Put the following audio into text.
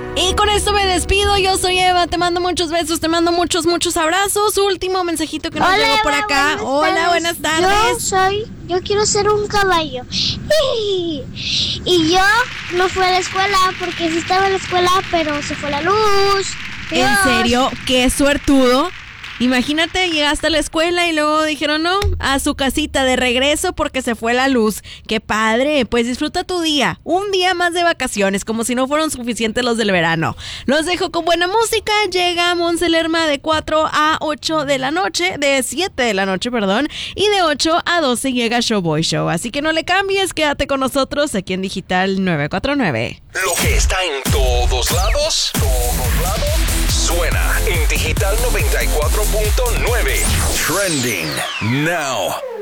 Y con esto me despido. Yo soy Eva. Te mando muchos besos. Te mando muchos abrazos. Último mensajito que nos llegó por acá. Hola, buenas tardes. Yo quiero ser un caballo. Y yo no fui a la escuela porque sí estaba en la escuela, pero se fue la luz. Dios. ¿En serio? ¡Qué suertudo! Imagínate, llegaste a la escuela y luego dijeron no, a su casita de regreso porque se fue la luz. ¡Qué padre! Pues disfruta tu día. Un día más de vacaciones, como si no fueron suficientes los del verano. Los dejo con buena música. Llega Monse Lerma de 4 a 8 de la noche, de 7 de la noche, perdón. Y de 8 a 12 llega Showboy Show. Así que no le cambies, quédate con nosotros aquí en Digital 949. Lo que está en todos lados, suena en Digital 94.9. Trending now.